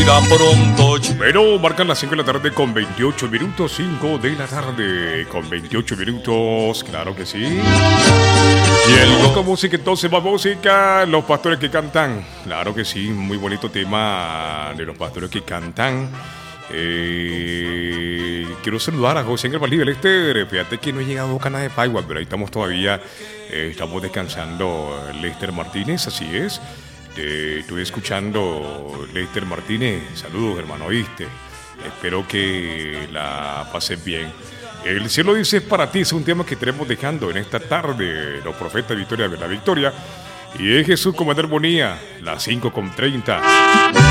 Pronto. Bueno, marcan las 5 de la tarde con 28 minutos, 5 de la tarde con 28 minutos, claro que sí. Y el con música, entonces va música, los pastores que cantan, claro que sí, muy bonito tema de los pastores que cantan. Quiero saludar a José Ángel Valdivia Lester. Fíjate que no he llegado a Cana de Paigua, pero ahí estamos todavía, estamos descansando. Lester Martínez, así es. Estuve escuchando Lester Martínez. Saludos, hermano, ¿viste? Espero que la pases bien. El cielo dice para ti, es un tema que estaremos dejando en esta tarde. Los profetas Victoria de la Victoria. Y es Jesús con armonía, las 5:30.